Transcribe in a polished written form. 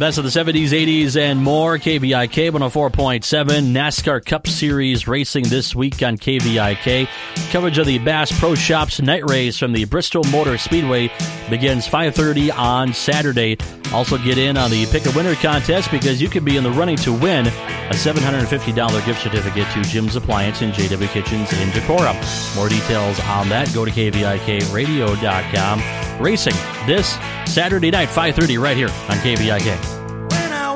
best of the 70s, 80s, and more. KVIK 104.7. NASCAR Cup Series racing this week on KVIK. Coverage of the Bass Pro Shops night race from the Bristol Motor Speedway begins 5:30 on Saturday. Also get in on the Pick a Winner contest because you could be in the running to win a $750 gift certificate to Jim's Appliance and JW Kitchens in Decorah. More details on that, go to KVIKradio.com. Racing this Saturday night, 5:30 right here on KVIK.